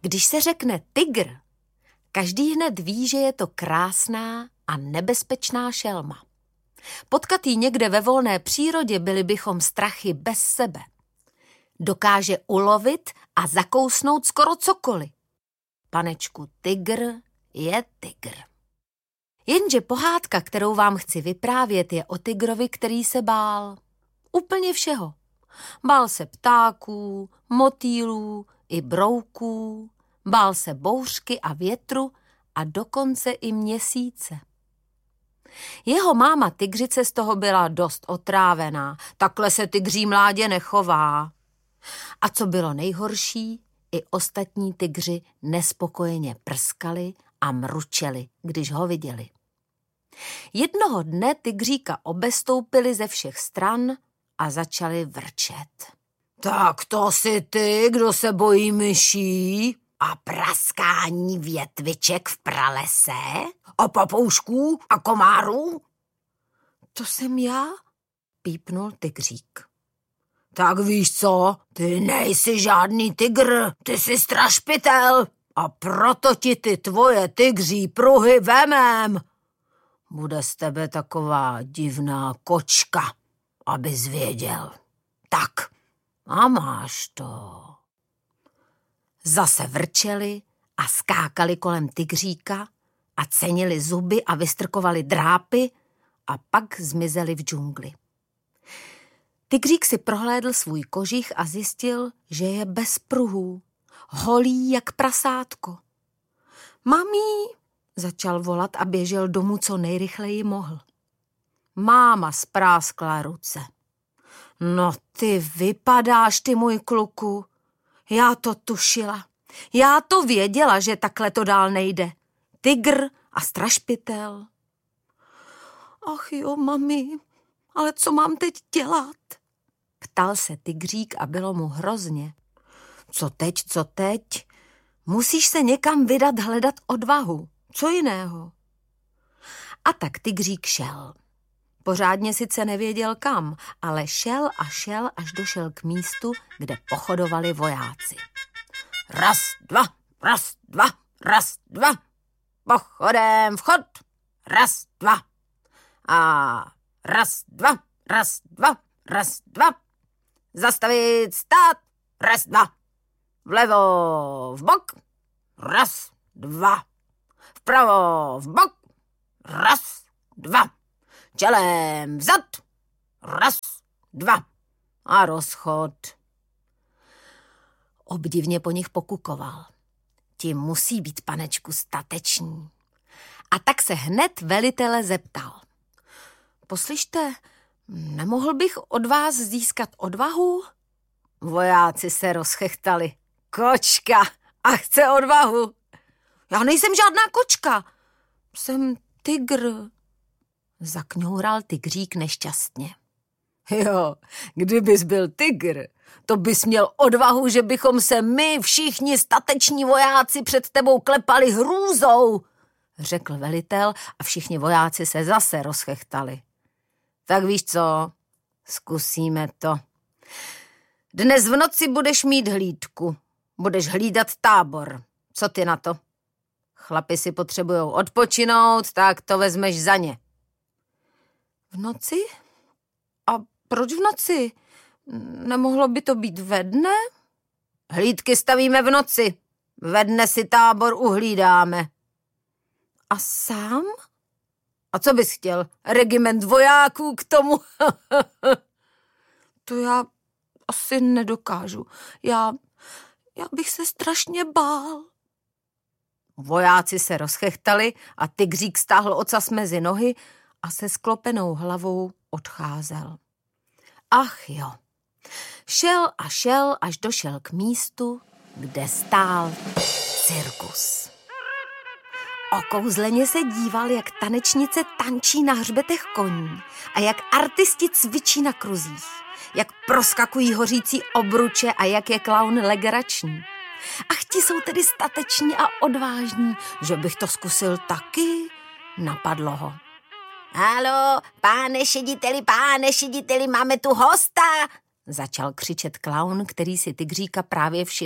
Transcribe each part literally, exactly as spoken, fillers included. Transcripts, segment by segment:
Když se řekne tygr, každý hned ví, že je to krásná a nebezpečná šelma. Potkat ji někde ve volné přírodě, byli bychom strachy bez sebe. Dokáže ulovit a zakousnout skoro cokoliv. Panečku, tygr je tygr. Jenže pohádka, kterou vám chci vyprávět, je o tygrovi, který se bál. Úplně všeho. Bál se ptáků, motýlů i brouků, bál se bouřky a větru a dokonce i měsíce. Jeho máma tygřice z toho byla dost otrávená. Takhle se tygří mládě nechová. A co bylo nejhorší, i ostatní tygři nespokojeně prskali a mručeli, když ho viděli. Jednoho dne tygříka obestoupili ze všech stran a začali vrčet. Tak to jsi ty, kdo se bojí myší a praskání větviček v pralese a papoušků a komárů? To jsem já, pípnul tygřík. Tak víš co, ty nejsi žádný tygr, ty jsi strašpitel a proto ti ty tvoje tygří pruhy vemem. Bude z tebe taková divná kočka, abys věděl. Tak, a máš to. Zase vrčeli a skákali kolem tygříka a cenili zuby a vystrkovali drápy a pak zmizeli v džungli. Tygřík si prohlédl svůj kožich a zjistil, že je bez pruhů, holý jak prasátko. Mami, začal volat a běžel domů, co nejrychleji mohl. Máma spráskla ruce. No ty vypadáš, ty můj kluku. Já to tušila. Já to věděla, že takhle to dál nejde. Tygr a strašpitel. Ach jo, mami, ale co mám teď dělat? Ptal se tygřík a bylo mu hrozně. Co teď, co teď? Musíš se někam vydat hledat odvahu. Co jiného? A tak tygřík šel. Pořádně sice nevěděl kam, ale šel a šel, až došel k místu, kde pochodovali vojáci. Raz, dva, raz, dva, raz, dva. Pochodem vchod. Raz, dva. A raz, dva, raz, dva, raz, dva. Zastavit, stát. Raz, dva. Vlevo, vbok. Raz, dva. Vpravo, vbok. Raz, dva. Čelem vzad. Raz, dva. A rozchod. Obdivně po nich pokukoval. Ti musí být, panečku, stateční. A tak se hned velitele zeptal. Poslyšte, nemohl bych od vás získat odvahu? Vojáci se rozchechtali. Kočka a chce odvahu. Já nejsem žádná kočka. Jsem tygr. Zakňoural tygřík nešťastně. Jo, kdybys byl tygr, to bys měl odvahu, že bychom se my všichni stateční vojáci před tebou klepali hrůzou, řekl velitel a všichni vojáci se zase rozchechtali. Tak víš co, zkusíme to. Dnes v noci budeš mít hlídku, budeš hlídat tábor. Co ty na to? Chlapi si potřebujou odpočinout, tak to vezmeš za ně. V noci? A proč v noci? Nemohlo by to být ve dne? Hlídky stavíme v noci. Ve dne si tábor uhlídáme. A sám? A co bys chtěl? Regiment vojáků k tomu? To já asi nedokážu. Já, já bych se strašně bál. Vojáci se rozchechtali a tygřík stáhl ocas mezi nohy a se sklopenou hlavou odcházel. Ach jo, šel a šel, až došel k místu, kde stál cirkus. Okouzleně se díval, jak tanečnice tančí na hřbetech koní a jak artisti cvičí na kruzích, jak proskakují hořící obruče a jak je klaun legrační. Ach, ti jsou tedy stateční a odvážní, že bych to zkusil taky, napadlo ho. Haló, páne šediteli, páne šediteli, máme tu hosta, začal křičet klaun, který si tygříka právě všiml.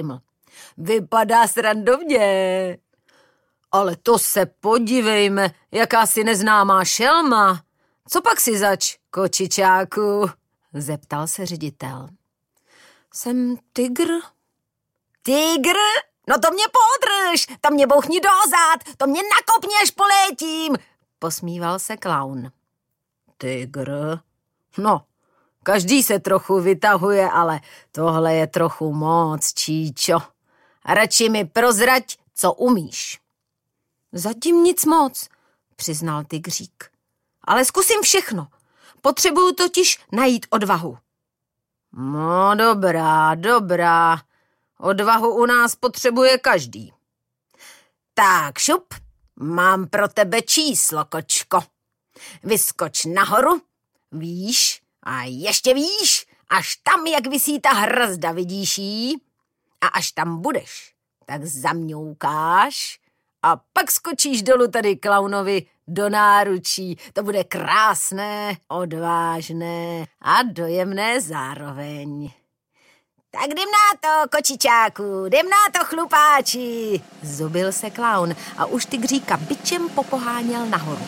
Vypadá srandovně. Ale to se podívejme, jaká si neznámá šelma. Co pak si zač, kočičáku? Zeptal se ředitel. Jsem tygr. Tygr? No to mě podrž, to mě bouchni do zad, to mě nakopni, až poletím. Posmíval se klaun. Tygr? No, každý se trochu vytahuje, ale tohle je trochu moc, Číčo. Radši mi prozrať, co umíš. Zatím nic moc, přiznal tygřík. Ale zkusím všechno. Potřebuju totiž najít odvahu. No dobrá, dobrá. Odvahu u nás potřebuje každý. Tak šup, mám pro tebe číslo, kočko. Vyskoč nahoru, výš a ještě výš, až tam, jak visí ta hrazda, vidíš jí? A až tam budeš, tak zamňoukáš a pak skočíš dolů tady klaunovi do náručí. To bude krásné, odvážné a dojemné zároveň. Tak jdem na to, kočičáku, jdem na to, chlupáči, zubil se klaun a už tygříka bičem popoháněl nahoru.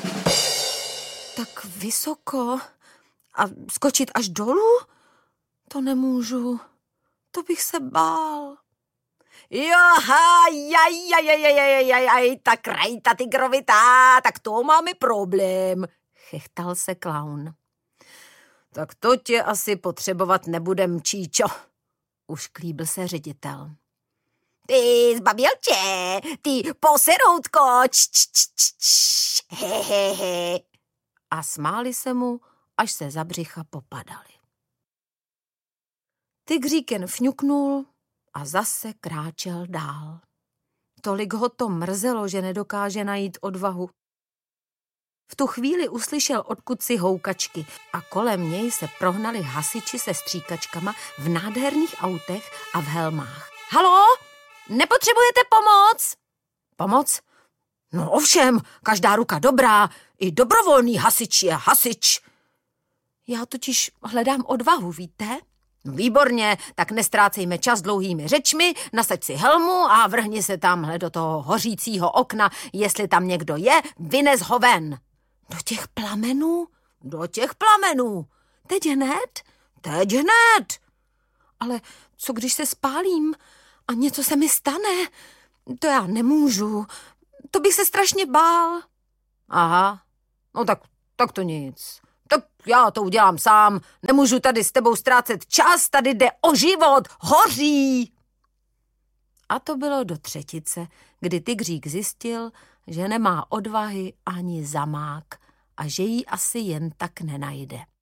Tak vysoko a skočit až dolů? To nemůžu, to bych se bál. Joha, jaj, jaj, jaj, jaj, jaj, jaj, ta krajta tygrovitá, tak to máme problém, chechtal se klaun. Tak to tě asi potřebovat nebudem, Číčo, už klíbil se ředitel. Ty zbabilče, ty poseroutko, č, č, č, č, č, he, he, he. A smáli se mu, až se za břicha popadali. Tygřík jen fňuknul a zase kráčel dál. Tolik ho to mrzelo, že nedokáže najít odvahu. V tu chvíli uslyšel odkud houkačky a kolem něj se prohnali hasiči se stříkačkama v nádherných autech a v helmách. Haló, nepotřebujete pomoc? Pomoc? No ovšem, každá ruka dobrá, i dobrovolný hasič je hasič. Já totiž hledám odvahu, víte? Výborně, tak nestrácejme čas dlouhými řečmi, nasaď si helmu a vrhni se tamhle do toho hořícího okna. Jestli tam někdo je, vynes ho ven. Do těch plamenů? Do těch plamenů. Teď hned? Teď hned. Ale co když se spálím a něco se mi stane? To já nemůžu. To bych se strašně bál. Aha, no tak, tak to nic. Tak já to udělám sám, nemůžu tady s tebou ztrácet čas, tady jde o život, hoří. A to bylo do třetice, kdy tygřík zjistil, že nemá odvahy ani zamák a že ji asi jen tak nenajde.